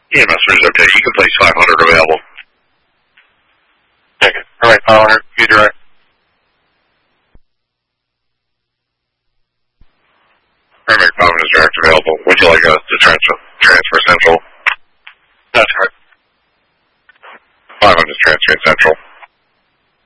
EMS is okay. You can place 500 available. Okay. All right, 500. You direct. Paramedic 500 is direct available. Would you like us to transfer central? That's right. 500 is transferring central.